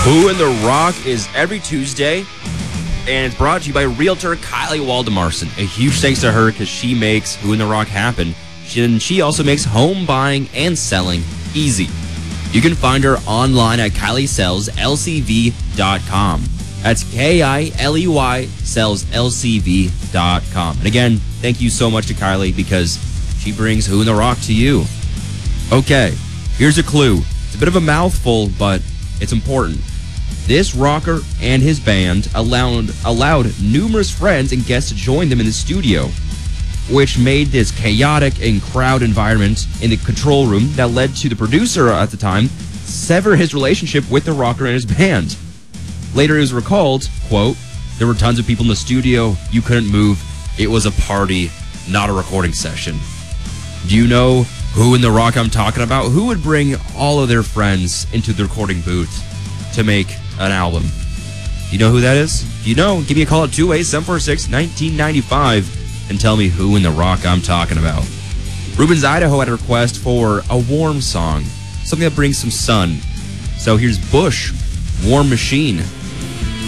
Who in the Rock is every Tuesday, and it's brought to you by Realtor Kylie Waldemarson. A huge thanks to her because she makes Who in the Rock happen. She also makes home buying and selling easy. You can find her online at KylieSellsLCV.com. That's K-I-L-E-Y sellslcv.com. And again, thank you so much to Kylie because she brings Who in the Rock to you. Okay, here's a clue. It's a bit of a mouthful, but it's important. This rocker and his band allowed numerous friends and guests to join them in the studio, which made this chaotic and crowd environment in the control room that led to the producer at the time sever his relationship with the rocker and his band. Later it was recalled, quote, "There were tons of people in the studio. You couldn't move. It was a party, not a recording session." Do you know who in the Rock I'm talking about? Who would bring all of their friends into the recording booth to make an album? You know who that is? If you know, give me a call at 28746-1995 and tell me who in the Rock I'm talking about. Rubens, Idaho had a request for a warm song, something that brings some sun. So here's Bush, Warm Machine.